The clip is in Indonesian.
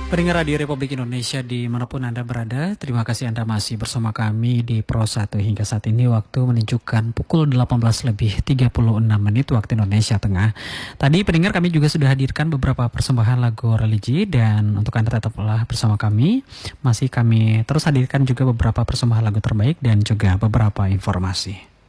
Pendengar Radio Republik Indonesia dimanapun Anda berada, terima kasih Anda masih bersama kami di Pro 1 hingga saat ini waktu menunjukkan pukul 18 lebih 36 menit waktu Indonesia Tengah. Tadi pendengar kami juga sudah hadirkan beberapa persembahan lagu religi dan untuk Anda tetaplah bersama kami. Masih kami terus hadirkan juga beberapa persembahan lagu terbaik dan juga beberapa informasi.